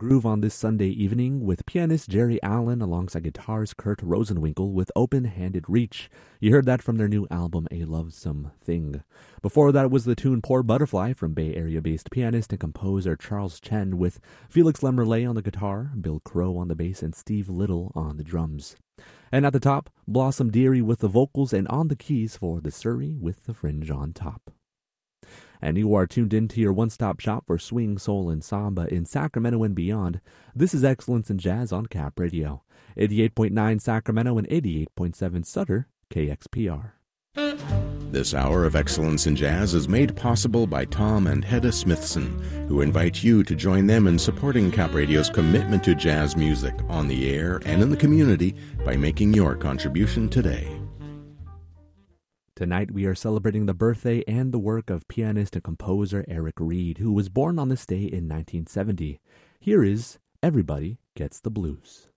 groove on this Sunday evening with pianist Jerry Allen alongside guitarist Kurt Rosenwinkel with Open-Handed Reach. You heard that from their new album, A Lovesome Thing. Before that was the tune Poor Butterfly from Bay Area-based pianist and composer Charles Chen with Felix Lemmerley on the guitar, Bill Crow on the bass, and Steve Little on the drums. And at the top, Blossom Dearie with the vocals and on the keys for the Surrey with the fringe on top. And you are tuned in to your one-stop shop for swing, soul, and samba in Sacramento and beyond. This is Excellence in Jazz on Cap Radio, 88.9 Sacramento and 88.7 Sutter, KXPR. This hour of Excellence in Jazz is made possible by Tom and Hedda Smithson, who invite you to join them in supporting Cap Radio's commitment to jazz music on the air and in the community by making your contribution today. Tonight we are celebrating the birthday and the work of pianist and composer Eric Reed, who was born on this day in 1970. Here is Everybody Gets the Blues.